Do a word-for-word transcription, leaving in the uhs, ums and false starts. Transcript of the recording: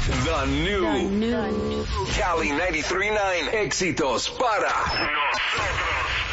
The new, The new. Cali noventa y tres punto nueve. Éxitos para nosotros.